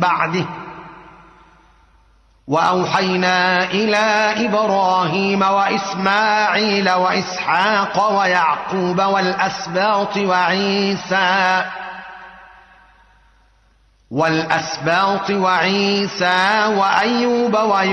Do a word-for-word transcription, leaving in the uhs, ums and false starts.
بعده. وأوحينا إلى إبراهيم وإسماعيل وإسحاق ويعقوب والأسباط وعيسى والأسباط وعيسى وأيوب ويوسف